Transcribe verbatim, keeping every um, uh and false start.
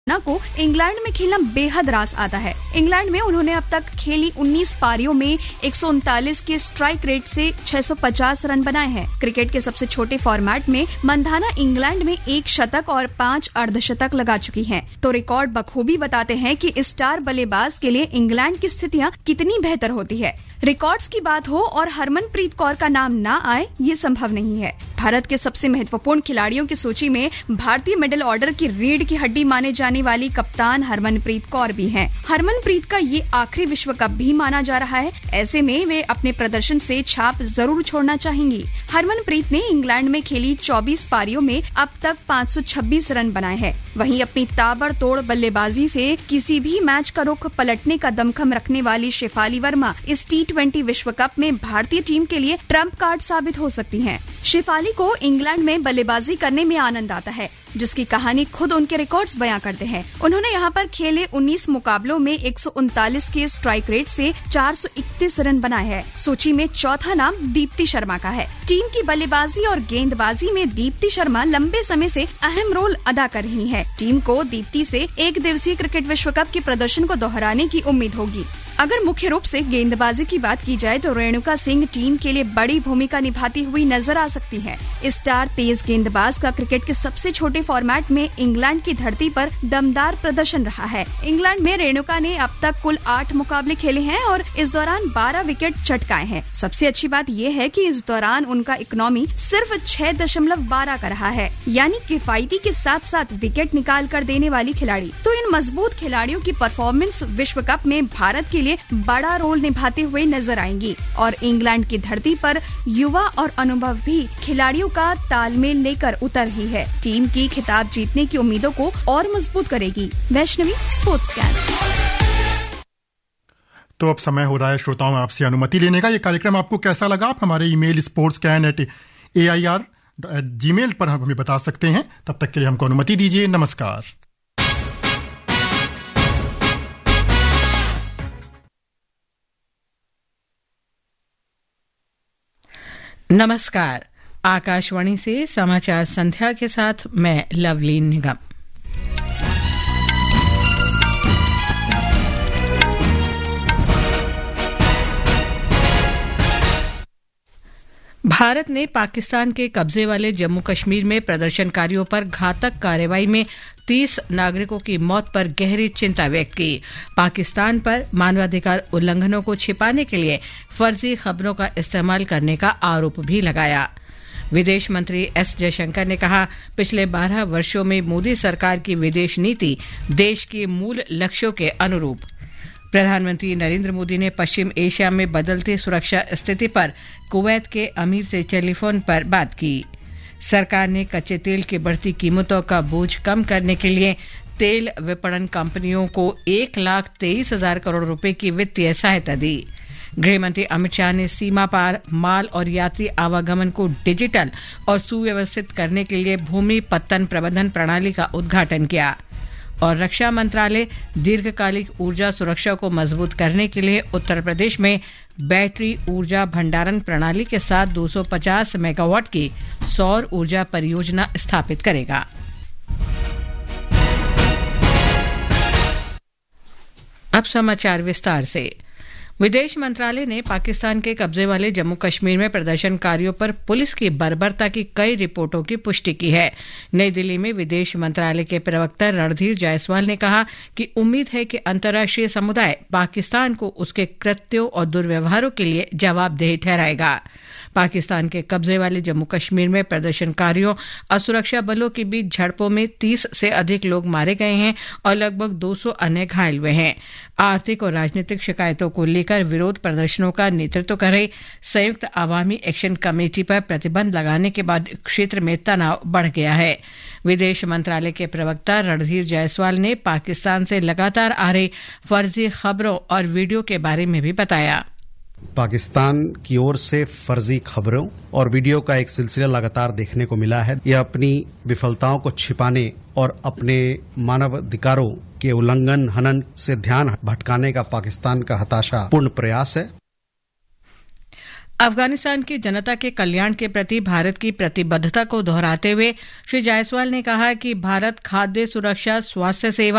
को इंग्लैंड में खेलना बेहद रास आता है। इंग्लैंड में उन्होंने अब तक खेली उन्नीस पारियों में एक सौ उनतालीस के स्ट्राइक रेट से छह सौ पचास रन बनाए हैं। क्रिकेट के सबसे छोटे फॉर्मेट में मंधाना इंग्लैंड में एक शतक और पांच अर्धशतक लगा चुकी हैं। तो रिकॉर्ड बखूबी बताते हैं कि स्टार बल्लेबाज के लिए इंग्लैंड की स्थितियां कितनी बेहतर होती है। रिकॉर्ड्स की बात हो और हरमनप्रीत कौर का नाम ना आए, ये संभव नहीं है। भारत के सबसे महत्वपूर्ण खिलाड़ियों की सूची में भारतीय मिडिल ऑर्डर की रीढ़ की हड्डी माने जाने वाली कप्तान हरमनप्रीत कौर भी हैं। हरमनप्रीत का ये आखिरी विश्व कप भी माना जा रहा है। ऐसे में वे अपने प्रदर्शन से छाप जरूर छोड़ना चाहेंगी। हरमनप्रीत ने इंग्लैंड में खेली चौबीस पारियों में अब तक पाँच सौ छब्बीस रन बनाए हैं। वहीं अपनी ताबड़तोड़ बल्लेबाजी से किसी भी मैच का रुख पलटने का दमखम रखने वाली शेफाली वर्मा इस टी ट्वेंटी विश्व कप में भारतीय टीम के लिए ट्रम्प कार्ड साबित हो सकती हैं। शेफाली को इंग्लैंड में बल्लेबाजी करने में आनंद आता है, जिसकी कहानी खुद उनके रिकॉर्ड्स बयां करते हैं। उन्होंने यहां पर खेले उन्नीस मुकाबलों में एक सौ उनतालीस के स्ट्राइक रेट से चार सौ इकतीस रन बनाए हैं। सूची में चौथा नाम दीप्ति शर्मा का है। टीम की बल्लेबाजी और गेंदबाजी में दीप्ति शर्मा लंबे समय से अहम रोल अदा कर रही है। टीम को दीप्ति से एक दिवसीय क्रिकेट विश्व कप के प्रदर्शन को दोहराने की उम्मीद होगी। अगर मुख्य रूप से गेंदबाजी की बात की जाए तो रेणुका सिंह टीम के लिए बड़ी भूमिका निभाती हुई नजर आ सकती है। स्टार तेज गेंदबाज का क्रिकेट के सबसे छोटे फॉर्मेट में इंग्लैंड की धरती पर दमदार प्रदर्शन रहा है। इंग्लैंड में रेणुका ने अब तक कुल आठ मुकाबले खेले हैं और इस दौरान बारह विकेट चटकाए हैं। सबसे अच्छी बात यह है कि इस दौरान उनका इकोनॉमी सिर्फ छह दशमलव बारह का रहा है, यानी किफायती के साथ साथ विकेट निकाल कर देने वाली खिलाड़ी। तो इन मजबूत खिलाड़ियों की परफॉर्मेंस विश्व कप में भारत के लिए बड़ा रोल निभाते हुए नजर आएंगी और इंग्लैंड की धरती पर युवा और अनुभव भी खिलाड़ियों का तालमेल लेकर उतर रही है। टीम की खिताब जीतने की उम्मीदों को और मजबूत करेगी। Vaishnavi, sports scan. तो अब समय हो रहा है श्रोताओं आपसे अनुमति लेने का। ये कार्यक्रम आपको कैसा लगा? आप हमारे email sports scan eight A I R G mail पर हमें बता सकते हैं। तब तक के लिए हमको अनुमति दीजिए। नमस्कार। नमस्कार। आकाशवाणी से समाचार संध्या के साथ मैं लवलीन निगम। भारत ने पाकिस्तान के कब्जे वाले जम्मू कश्मीर में प्रदर्शनकारियों पर घातक कार्रवाई में तीस नागरिकों की मौत पर गहरी चिंता व्यक्त की। पाकिस्तान पर मानवाधिकार उल्लंघनों को छिपाने के लिए फर्जी खबरों का इस्तेमाल करने का आरोप भी लगाया। विदेश मंत्री एस जयशंकर ने कहा, पिछले बारह वर्षों में मोदी सरकार की विदेश नीति देश के मूल लक्ष्यों के अनुरूप। प्रधानमंत्री नरेंद्र मोदी ने पश्चिम एशिया में बदलती सुरक्षा स्थिति पर कुवैत के अमीर से टेलीफोन पर बात की। सरकार ने कच्चे तेल की बढ़ती कीमतों का बोझ कम करने के लिए तेल विपणन कंपनियों को एक लाख तेईस हजार करोड़ रुपए की वित्तीय सहायता दी। गृहमंत्री अमित शाह ने सीमा पार माल और यात्री आवागमन को डिजिटल और सुव्यवस्थित करने के लिए भूमि पत्तन प्रबंधन प्रणाली का उद्घाटन किया। और रक्षा मंत्रालय दीर्घकालिक ऊर्जा सुरक्षा को मजबूत करने के लिए उत्तर प्रदेश में बैटरी ऊर्जा भंडारण प्रणाली के साथ दो सौ पचास मेगावाट की सौर ऊर्जा परियोजना स्थापित करेगा। अब समाचार विस्तार से। विदेश मंत्रालय ने पाकिस्तान के कब्जे वाले जम्मू कश्मीर में प्रदर्शनकारियों पर पुलिस की बर्बरता की कई रिपोर्टों की पुष्टि की है। नई दिल्ली में विदेश मंत्रालय के प्रवक्ता रणधीर जायसवाल ने कहा कि उम्मीद है कि अंतर्राष्ट्रीय समुदाय पाकिस्तान को उसके कृत्यों और दुर्व्यवहारों के लिए जवाबदेह ठहराएगा। पाकिस्तान के कब्जे वाले जम्मू कश्मीर में प्रदर्शनकारियों और सुरक्षा बलों के बीच झड़पों में तीस से अधिक लोग मारे गए हैं और लगभग दो सौ अन्य घायल हुए हैं। आर्थिक और राजनीतिक शिकायतों को लेकर विरोध प्रदर्शनों का नेतृत्व कर रही संयुक्त अवामी एक्शन कमेटी पर प्रतिबंध लगाने के बाद क्षेत्र में तनाव बढ़ गया है। विदेश मंत्रालय के प्रवक्ता रणधीर जायसवाल ने पाकिस्तान से लगातार आ रही फर्जी खबरों और वीडियो के बारे में भी बताया। पाकिस्तान की ओर से फर्जी खबरों और वीडियो का एक सिलसिला लगातार देखने को मिला है। यह अपनी विफलताओं को छिपाने और अपने मानवाधिकारों के उल्लंघन हनन से ध्यान भटकाने का पाकिस्तान का हताशापूर्ण प्रयास है। अफगानिस्तान की जनता के कल्याण के प्रति भारत की प्रतिबद्धता को दोहराते हुए श्री जायसवाल ने कहा कि भारत खाद्य सुरक्षा, स्वास्थ्य सेवा